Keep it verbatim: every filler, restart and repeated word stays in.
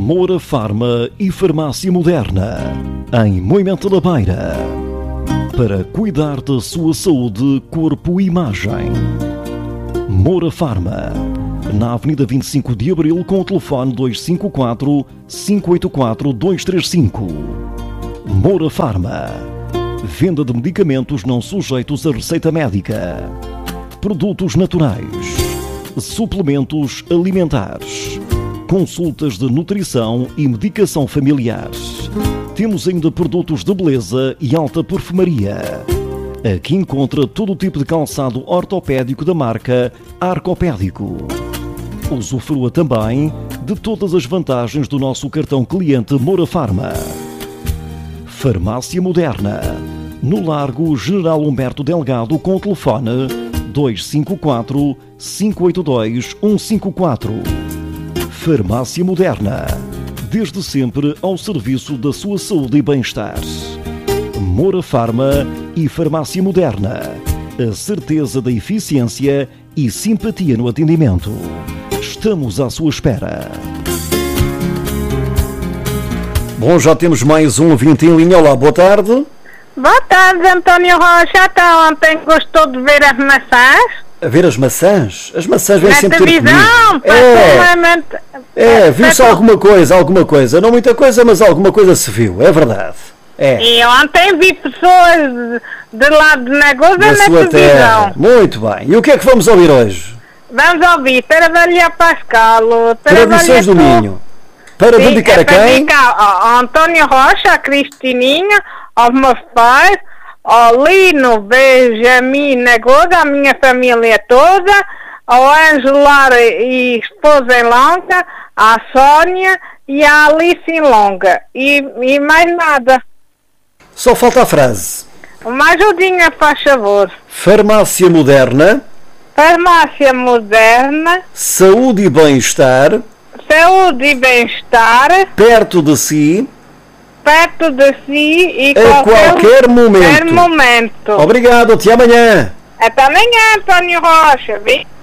Moura Farma e Farmácia Moderna, em Moimenta da Beira, para cuidar da sua saúde, corpo e imagem. Moura Farma, na Avenida vinte e cinco de Abril, com o telefone dois cinco quatro, cinco oito quatro, dois três cinco. Moura Farma, venda de medicamentos não sujeitos a receita médica, produtos naturais, suplementos alimentares, consultas de nutrição e medicação familiar. Temos ainda produtos de beleza e alta perfumaria. Aqui encontra todo o tipo de calçado ortopédico da marca Arcopédico. Usufrua também de todas as vantagens do nosso cartão cliente Moura Farma. Farmácia Moderna, no Largo General Humberto Delgado, com o telefone dois cinco quatro, cinco oito dois, um cinco quatro. Farmácia Moderna, desde sempre ao serviço da sua saúde e bem-estar. Moura Farma e Farmácia Moderna, a certeza da eficiência e simpatia no atendimento. Estamos à sua espera. Bom, já temos mais um ouvinte em linha. Olá, boa tarde. Boa tarde, António Rocha. Até ontem gostou de ver as maçãs? A ver as maçãs? As maçãs vêm na sempre televisão, ter comigo. É, é viu-se para... alguma coisa, alguma coisa. Não muita coisa, mas alguma coisa se viu, é verdade. É. E ontem vi pessoas de lá de Nagosa na televisão. Terra. Muito bem. E o que é que vamos ouvir hoje? Vamos ouvir Trabalhar Pascal. Tradições do Minho. Para Sim, dedicar é a para quem? Dedicar ao António Rocha, a Cristininha, aos meus pais, ao Lino, Benjamin, Nagosa, a minha família toda, ao Ângelo Lara e esposa em Longa, à Sónia e à Alice em Longa. E, e mais nada. Só falta a frase. Uma ajudinha, faz favor. Farmácia Moderna. Farmácia Moderna. Saúde e bem-estar. Saúde e bem-estar. Perto de si. Perto de si e a qualquer, qualquer momento. momento. Obrigado, até amanhã. Até amanhã, António Rocha.